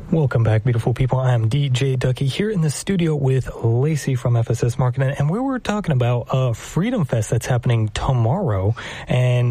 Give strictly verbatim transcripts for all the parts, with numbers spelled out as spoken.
Welcome back, beautiful people. I am D J Ducky here in the studio with Lacey from F S S Marketing, and we were talking about uh, Freedom Fest that's happening tomorrow and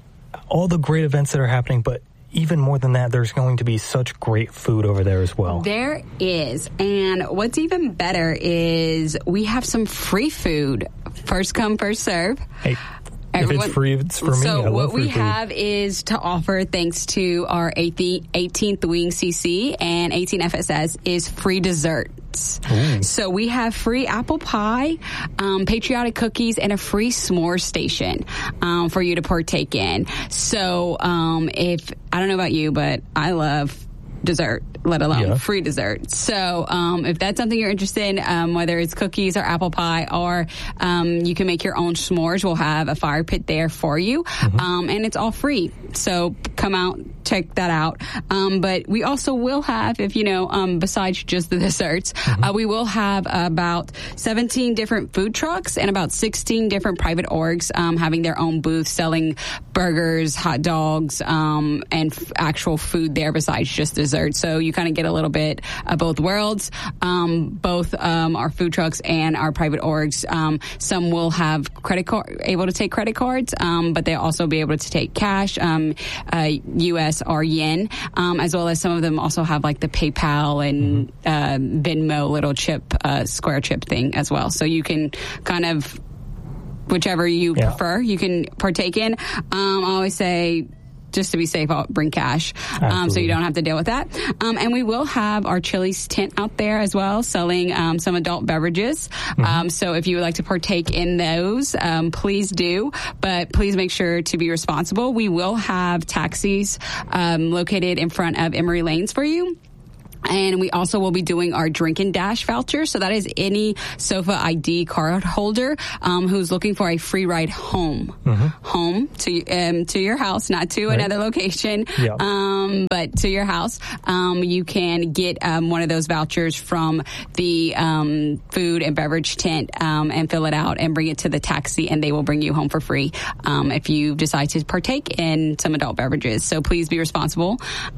all the great events that are happening, but even more than that, there's going to be such great food over there as well. There is. And what's even better is we have some free food. First come, first serve. Hey. Everyone, if it's free, it's for me. So I what we food. have is to offer, thanks to our eighteenth Wing C C and eighteen F S S, is free desserts. Ooh. So we have free apple pie, um, patriotic cookies, and a free s'more station um, for you to partake in. So um, if, I don't know about you, but I love dessert, let alone yeah. free dessert. So um, if that's something you're interested in, um, whether it's cookies or apple pie, or um, you can make your own s'mores, we'll have a fire pit there for you. Mm-hmm. Um, and it's all free. So come out, check that out. Um, but we also will have, if you know, um, besides just the desserts, mm-hmm. uh, we will have about seventeen different food trucks and about sixteen different private orgs um, having their own booths selling burgers, hot dogs, um, and f- actual food there besides just dessert. So you kind of get a little bit of both worlds. Um, both um, our food trucks and our private orgs. Um, some will have credit card, able to take credit cards, um, but they'll also be able to take cash, um, uh, U S or yen, um, as well as some of them also have like the PayPal and mm-hmm. uh, Venmo little chip, uh, square chip thing as well. So you can kind of, whichever you yeah. prefer, you can partake in. Um, I always say, just to be safe, I'll bring cash, um, so you don't have to deal with that. Um, and we will have our Chili's tent out there as well, selling um, some adult beverages. Mm-hmm. Um, so if you would like to partake in those, um, please do. But please make sure to be responsible. We will have taxis um, located in front of Emory Lanes for you. And we also will be doing our Drink and Dash voucher. So that is any SOFA I D card holder um, who's looking for a free ride home. Mm-hmm. Home to um, to your house, not to right. another location, yeah. um, but to your house. Um, you can get um, one of those vouchers from the um, food and beverage tent um, and fill it out and bring it to the taxi, and they will bring you home for free um, if you decide to partake in some adult beverages. So please be responsible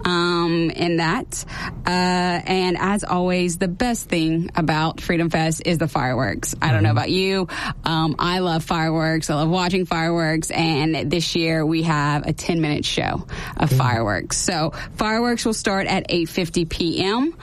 um, in that. Uh, Uh, and as always, the best thing about Freedom Fest is the fireworks. I don't know about you. Um, I love fireworks. I love watching fireworks. And this year we have a ten minute show of mm. fireworks. So fireworks will start at eight fifty p.m.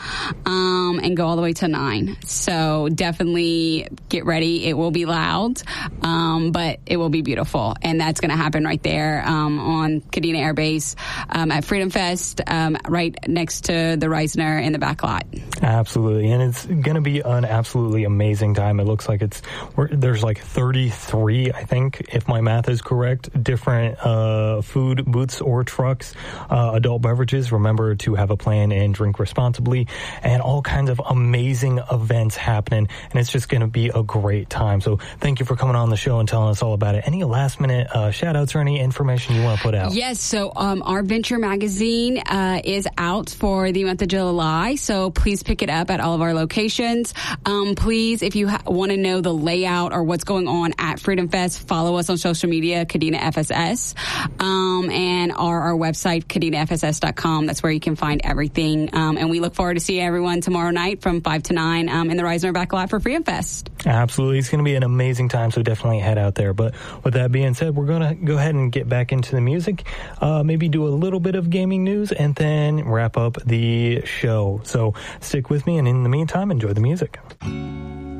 Um, and go all the way to nine. So definitely get ready. It will be loud, um, but it will be beautiful. And that's going to happen right there um, on Kadena Air Base um, at Freedom Fest, um, right next to the Reisner in the back lot. Absolutely. And it's going to be an absolutely amazing time. It looks like it's, we're, there's like thirty-three, I think, if my math is correct, different uh, food booths or trucks, uh, adult beverages. Remember to have a plan and drink responsibly, and all kinds of amazing events happening. And it's just going to be a great time. So thank you for coming on the show and telling us all about it. Any last minute uh, shout outs or any information you want to put out? Yes. So um, our Venture magazine uh, is out for the month of July. So please pick it up at all of our locations. Um, please, if you ha- want to know the layout or what's going on at Freedom Fest, follow us on social media, Kadena F S S, um, and our, our website, kadena f s s dot com. That's where you can find everything. Um, and we look forward to seeing everyone tomorrow night from five to nine um, in the Reisner back lot for Freedom Fest. Absolutely. It's going to be an amazing time, so definitely head out there. But with that being said, we're going to go ahead and get back into the music, uh, maybe do a little bit of gaming news, and then wrap up the show. So stick with me, and in the meantime, enjoy the music.